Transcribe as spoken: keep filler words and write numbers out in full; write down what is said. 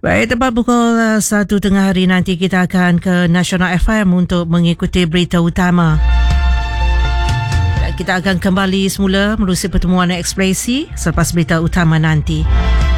Baik, tepat pukul uh, satu tengah hari nanti kita akan ke Nasional F M untuk mengikuti berita utama. Dan kita akan kembali semula menerusi pertemuan ekspresi selepas berita utama nanti.